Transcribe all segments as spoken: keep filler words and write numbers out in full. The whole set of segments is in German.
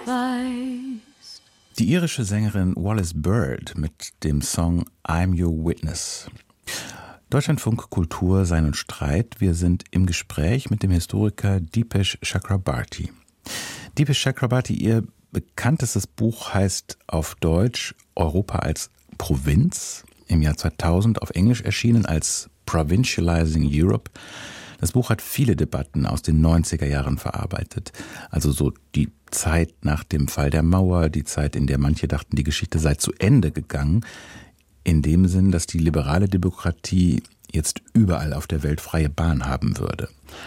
Die irische Sängerin Wallis Bird mit dem Song I'm Your Witness. Deutschlandfunk Kultur, Sein und Streit. Wir sind im Gespräch mit dem Historiker Deepesh Chakrabarty. Deepesh Chakrabarty, Ihr bekanntestes Buch heißt auf Deutsch Europa als Provinz, im Jahr zweitausend auf Englisch erschienen als Provincializing Europe. Das Buch hat viele Debatten aus den neunziger Jahren verarbeitet. Also so die Zeit nach dem Fall der Mauer, die Zeit, in der manche dachten, die Geschichte sei zu Ende gegangen. In dem Sinn, dass die liberale Demokratie jetzt überall auf der Welt freie Bahn haben würde.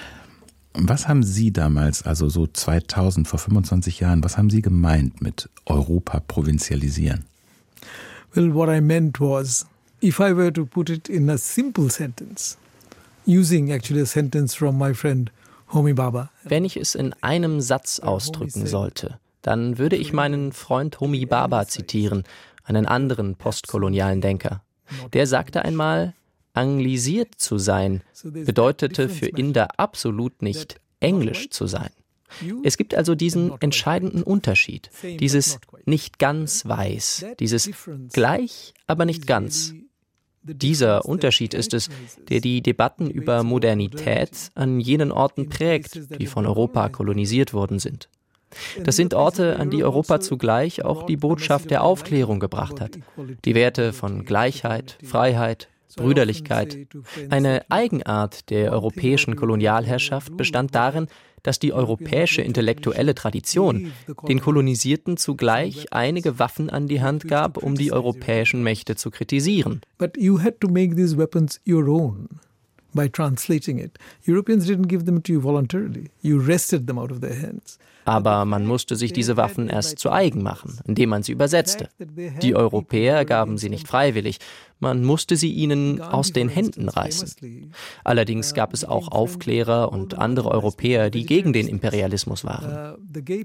Was haben Sie damals, also so zweitausend, vor fünfundzwanzig Jahren, was haben Sie gemeint mit Europa provinzialisieren? Well, what I meant was, if I were to put it in a simple sentence, using actually a sentence from my friend Homi Bhabha. Wenn ich es in einem Satz ausdrücken sollte, dann würde ich meinen Freund Homi Bhabha zitieren, einen anderen postkolonialen Denker. Der sagte einmal, anglisiert zu sein bedeutete für Inder absolut nicht englisch zu sein. Es gibt also diesen entscheidenden Unterschied, dieses nicht ganz weiß, dieses gleich, aber nicht ganz. Dieser Unterschied ist es, der die Debatten über Modernität an jenen Orten prägt, die von Europa kolonisiert worden sind. Das sind Orte, an die Europa zugleich auch die Botschaft der Aufklärung gebracht hat. Die Werte von Gleichheit, Freiheit, Brüderlichkeit. Eine Eigenart der europäischen Kolonialherrschaft bestand darin, dass die europäische intellektuelle Tradition den Kolonisierten zugleich einige Waffen an die Hand gab, um die europäischen Mächte zu kritisieren. But you had to make these weapons your own by translating it. Europeans didn't give them to you voluntarily. You wrested them out of their hands. Aber man musste sich diese Waffen erst zu eigen machen, indem man sie übersetzte. Die Europäer gaben sie nicht freiwillig, man musste sie ihnen aus den Händen reißen. Allerdings gab es auch Aufklärer und andere Europäer, die gegen den Imperialismus waren.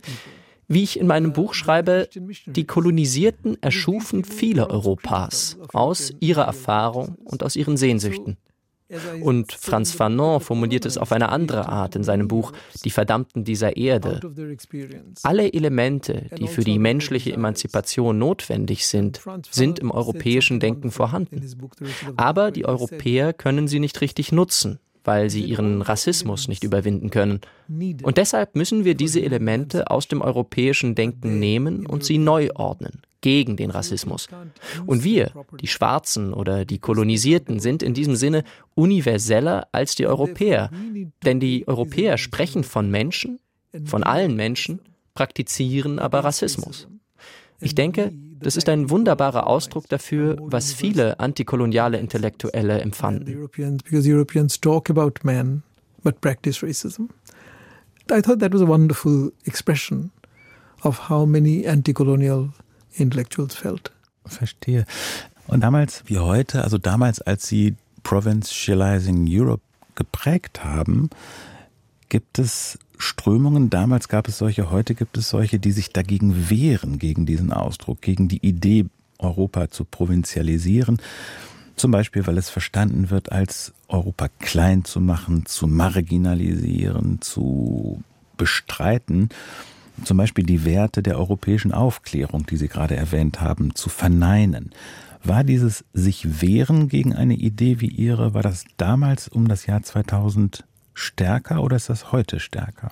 Wie ich in meinem Buch schreibe, die Kolonisierten erschufen viele Europas aus ihrer Erfahrung und aus ihren Sehnsüchten. Und Frantz Fanon formuliert es auf eine andere Art in seinem Buch Die Verdammten dieser Erde. Alle Elemente, die für die menschliche Emanzipation notwendig sind, sind im europäischen Denken vorhanden. Aber die Europäer können sie nicht richtig nutzen, weil sie ihren Rassismus nicht überwinden können. Und deshalb müssen wir diese Elemente aus dem europäischen Denken nehmen und sie neu ordnen, gegen den Rassismus. Und wir, die Schwarzen oder die Kolonisierten, sind in diesem Sinne universeller als die Europäer. Denn die Europäer sprechen von Menschen, von allen Menschen, praktizieren aber Rassismus. Ich denke, das ist ein wunderbarer Ausdruck dafür, was viele antikoloniale Intellektuelle empfanden. Because Europeans talk about men, but practice racism. I thought that was a wonderful expression of how many anti-colonial intellectuals felt. Verstehe. Und damals wie heute, also damals, als Sie Provincializing Europe geprägt haben, gibt es Strömungen, damals gab es solche, heute gibt es solche, die sich dagegen wehren, gegen diesen Ausdruck, gegen die Idee, Europa zu provinzialisieren. Zum Beispiel, weil es verstanden wird, als Europa klein zu machen, zu marginalisieren, zu bestreiten. Zum Beispiel die Werte der europäischen Aufklärung, die Sie gerade erwähnt haben, zu verneinen. War dieses sich wehren gegen eine Idee wie Ihre, war das damals um das Jahr zweitausend stärker oder ist das heute stärker?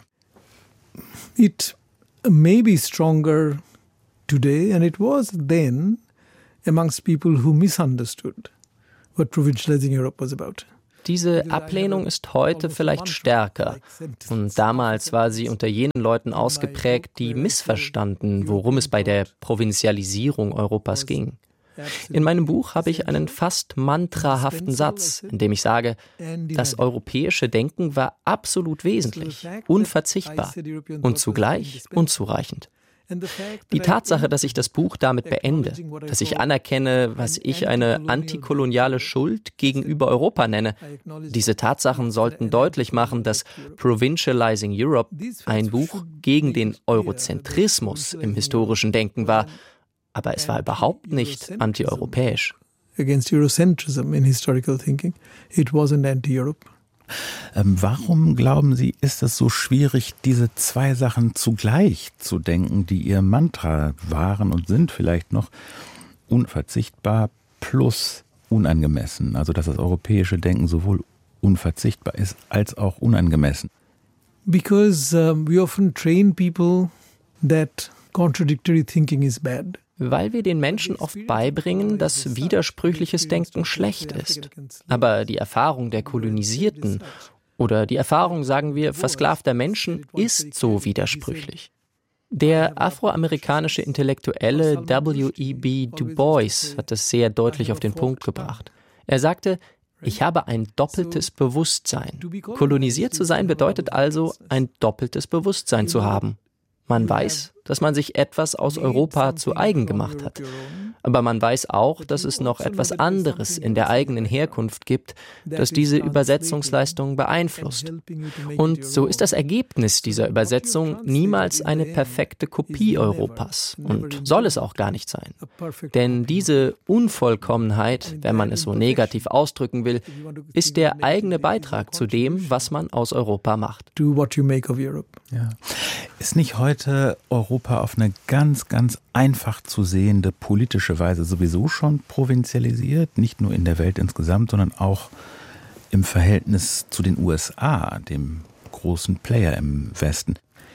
It may be stronger today and it was then amongst people who misunderstood what provincializing Europe was about. Diese Ablehnung ist heute vielleicht stärker. Und damals war sie unter jenen Leuten ausgeprägt, die missverstanden, worum es bei der Provinzialisierung Europas ging. In meinem Buch habe ich einen fast mantrahaften Satz, in dem ich sage, das europäische Denken war absolut wesentlich, unverzichtbar und zugleich unzureichend. Die Tatsache, dass ich das Buch damit beende, dass ich anerkenne, was ich eine antikoloniale Schuld gegenüber Europa nenne, diese Tatsachen sollten deutlich machen, dass Provincializing Europe ein Buch gegen den Eurozentrismus im historischen Denken war, aber es war überhaupt nicht antieuropäisch. Against Eurocentrism in historical thinking, it wasn't anti-Europe. Ähm, warum, glauben Sie, ist es so schwierig, diese zwei Sachen zugleich zu denken, die Ihr Mantra waren und sind vielleicht noch, unverzichtbar plus unangemessen? Also dass das europäische Denken sowohl unverzichtbar ist als auch unangemessen. Because um, we often train people that contradictory thinking is bad. Weil wir den Menschen oft beibringen, dass widersprüchliches Denken schlecht ist. Aber die Erfahrung der Kolonisierten oder die Erfahrung, sagen wir, versklavter Menschen ist so widersprüchlich. Der afroamerikanische Intellektuelle W E B Du Bois hat es sehr deutlich auf den Punkt gebracht. Er sagte, ich habe ein doppeltes Bewusstsein. Kolonisiert zu sein bedeutet also, ein doppeltes Bewusstsein zu haben. Man weiß, dass man sich etwas aus Europa zu eigen gemacht hat. Aber man weiß auch, dass es noch etwas anderes in der eigenen Herkunft gibt, das diese Übersetzungsleistung beeinflusst. Und so ist das Ergebnis dieser Übersetzung niemals eine perfekte Kopie Europas und soll es auch gar nicht sein. Denn diese Unvollkommenheit, wenn man es so negativ ausdrücken will, ist der eigene Beitrag zu dem, was man aus Europa macht. Do what you make of Europe. Ja. Ist nicht heute Europa auf eine ganz, ganz einfach zu sehende politische Weise sowieso schon provinzialisiert? Nicht nur in der Welt insgesamt, sondern auch im Verhältnis zu den U S A, dem großen Player im Westen.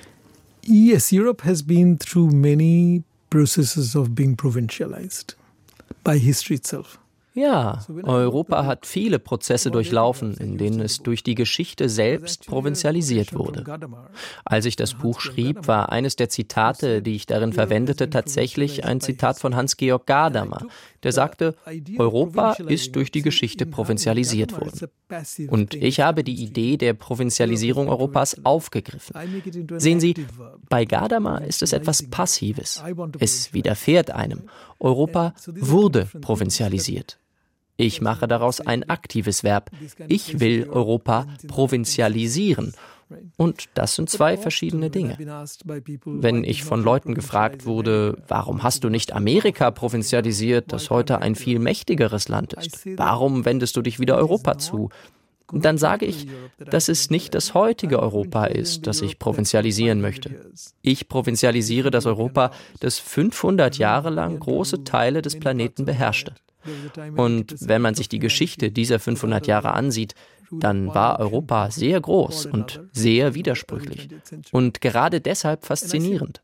Yes, Europe has been through many processes of being provincialized by history itself. Ja, Europa hat viele Prozesse durchlaufen, in denen es durch die Geschichte selbst provinzialisiert wurde. Als ich das Buch schrieb, war eines der Zitate, die ich darin verwendete, tatsächlich ein Zitat von Hans-Georg Gadamer, der sagte, Europa ist durch die Geschichte provinzialisiert worden. Und ich habe die Idee der Provinzialisierung Europas aufgegriffen. Sehen Sie, bei Gadamer ist es etwas Passives. Es widerfährt einem. Europa wurde provinzialisiert. Ich mache daraus ein aktives Verb. Ich will Europa provinzialisieren. Und das sind zwei verschiedene Dinge. Wenn ich von Leuten gefragt wurde, warum hast du nicht Amerika provinzialisiert, das heute ein viel mächtigeres Land ist? Warum wendest du dich wieder Europa zu? Dann sage ich, dass es nicht das heutige Europa ist, das ich provinzialisieren möchte. Ich provinzialisiere das Europa, das fünfhundert Jahre lang große Teile des Planeten beherrschte. Und wenn man sich die Geschichte dieser fünfhundert Jahre ansieht, dann war Europa sehr groß und sehr widersprüchlich und gerade deshalb faszinierend.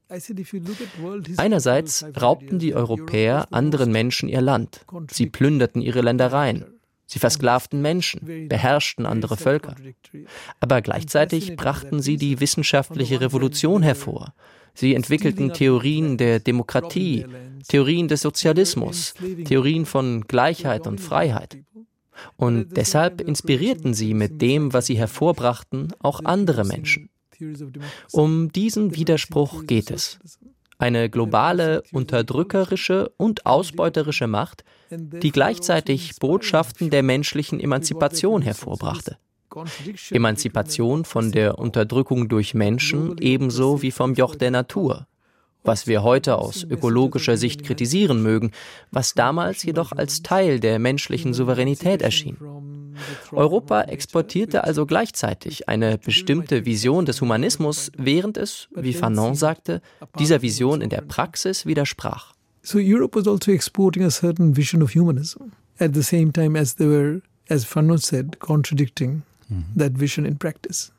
Einerseits raubten die Europäer anderen Menschen ihr Land. Sie plünderten ihre Ländereien. Sie versklavten Menschen, beherrschten andere Völker. Aber gleichzeitig brachten sie die wissenschaftliche Revolution hervor. Sie entwickelten Theorien der Demokratie, Theorien des Sozialismus, Theorien von Gleichheit und Freiheit. Und deshalb inspirierten sie mit dem, was sie hervorbrachten, auch andere Menschen. Um diesen Widerspruch geht es. Eine globale, unterdrückerische und ausbeuterische Macht, die gleichzeitig Botschaften der menschlichen Emanzipation hervorbrachte. Emanzipation von der Unterdrückung durch Menschen ebenso wie vom Joch der Natur, was wir heute aus ökologischer Sicht kritisieren mögen, was damals jedoch als Teil der menschlichen Souveränität erschien. Europa exportierte also gleichzeitig eine bestimmte Vision des Humanismus, während es, wie Fanon sagte, dieser Vision in der Praxis widersprach. So Europe was also exporting a certain vision of humanism at the same time as they were, as Fanon said, contradicting that vision in practice.